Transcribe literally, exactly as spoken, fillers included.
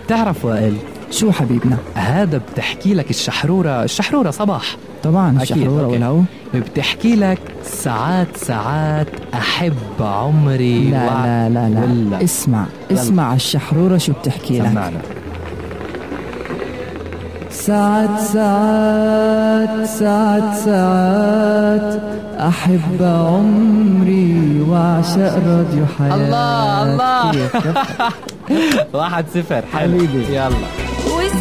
بتعرف وائل شو حبيبنا؟ هذا بتحكي لك الشحرورة الشحرورة صباح طبعا الشحرورة والهو بتحكي لك ساعات ساعات أحب عمري. لا وع... لا لا لا ولا. اسمع اسمع الشحرورة شو بتحكي لك. سمعنا. ساعات ساعات ساعات ساعات أحب عمري وأعشق راديو حياة. الله الله كيف؟ واحد صفر حبيبي. يلا